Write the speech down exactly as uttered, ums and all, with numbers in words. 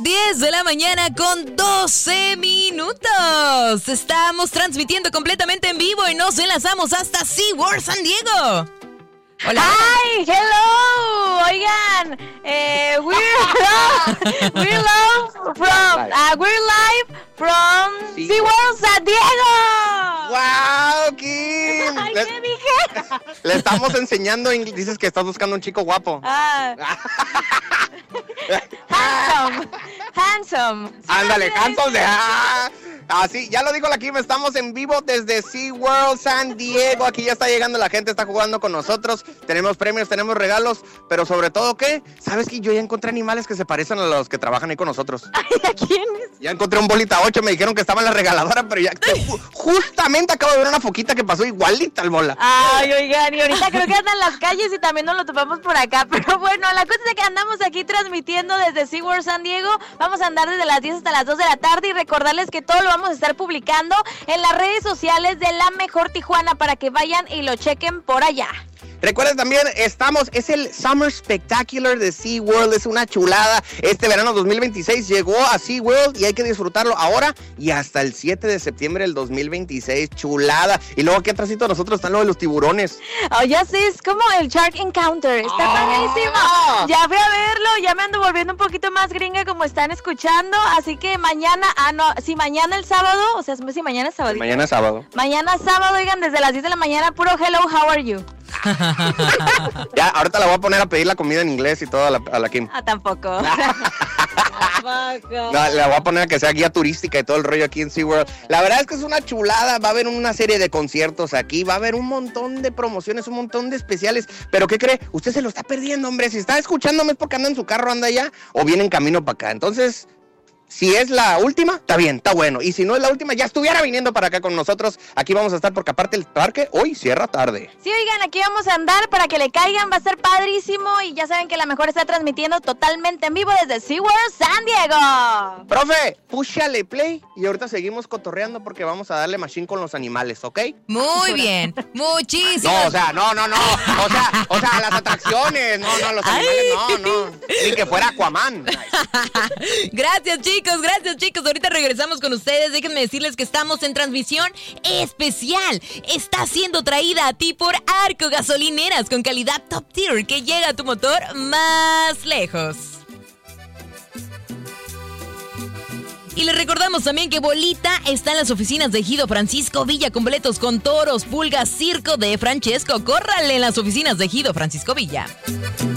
diez de la mañana con doce minutos. Estamos transmitiendo completamente en vivo y nos enlazamos hasta SeaWorld San Diego. Hola. ¡Hi! ¡Hello! Oigan, eh, we're live, we're live from, uh, we're live from Sí. SeaWorld San Diego. ¡Wow, Kim! Ay, Le, ¿qué dije? le estamos enseñando inglés. Dices que estás buscando un chico guapo. Ah, handsome, handsome. ¿Sí Ándale, me cantos de... Ah, así, ya lo dijo la Kim, estamos en vivo desde SeaWorld San Diego. Aquí ya está llegando la gente, está jugando con nosotros. Tenemos premios, tenemos regalos, pero sobre todo, ¿qué? ¿Sabes que yo ya encontré animales que se parecen a los que trabajan ahí con nosotros? Ay, ¿a quiénes? Ya encontré un bolita ocho, me dijeron que estaba en la regaladora, pero ya ju- justamente acabo de ver una foquita que pasó igualita al bola. Ay, oigan, y ahorita creo que anda en las calles y también nos lo topamos por acá. Pero bueno, la cosa es que andamos aquí transmitiendo desde SeaWorld San Diego. Vamos a andar desde las diez hasta las dos de la tarde y recordarles que todo lo vamos a estar publicando en las redes sociales de La Mejor Tijuana para que vayan y lo chequen por allá. Recuerden también, estamos, es el Summer Spectacular de SeaWorld, es una chulada. Este verano dos mil veintiséis llegó a SeaWorld y hay que disfrutarlo ahora y hasta el siete de septiembre del dos mil veintiséis, chulada. Y luego aquí atrásito de nosotros están lo de los tiburones. Oh, ya sé, es como el Shark Encounter, está Ah. padrísimo. Ya fui a verlo, ya me ando volviendo un poquito más gringa como están escuchando, así que mañana, ah no, si mañana el sábado, o sea, si mañana es sábado. Mañana es sábado. Mañana sábado, oigan, desde las diez de la mañana, puro hello, how are you? Ya, ahorita la voy a poner a pedir la comida en inglés y todo a la, a la Kim. Ah, tampoco. No, la voy a poner a que sea guía turística y todo el rollo aquí en SeaWorld. La verdad es que es una chulada, va a haber una serie de conciertos aquí, va a haber un montón de promociones, un montón de especiales. Pero ¿qué cree? Usted se lo está perdiendo, hombre. Si está escuchándome es porque anda en su carro, anda allá o viene en camino para acá. Entonces... si es la última, está bien, está bueno. Y si no es la última, ya estuviera viniendo para acá con nosotros. Aquí vamos a estar porque aparte el parque hoy cierra tarde. Sí, oigan, aquí vamos a andar para que le caigan, va a ser padrísimo. Y ya saben que La Mejor está transmitiendo totalmente en vivo desde SeaWorld San Diego. Profe, púchale play y ahorita seguimos cotorreando porque vamos a darle machine con los animales, ¿ok? Muy bien, muchísimo. No, o sea, no, no, no. O sea, o sea, las atracciones. No, no, los animales, no, no. Ni que fuera Aquaman. Gracias, chicos, gracias, chicos. Ahorita regresamos con ustedes. Déjenme decirles que estamos en transmisión especial. Está siendo traída a ti por Arco Gasolineras con calidad top tier que llega a tu motor más lejos. Y les recordamos también que Bolita está en las oficinas de Ejido Francisco Villa con boletos con toros, pulgas, circo de Francesco. Córrale en las oficinas de Ejido Francisco Villa.